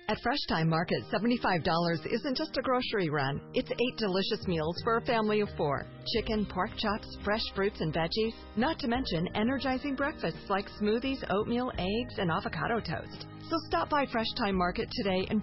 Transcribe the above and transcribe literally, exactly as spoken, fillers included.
At Fresh Time Market, seventy-five dollars isn't just a grocery run. It's eight delicious meals for a family of four. Chicken, pork chops, fresh fruits and veggies. Not to mention energizing breakfasts like smoothies, oatmeal, eggs, and avocado toast. So stop by Fresh Time Market today and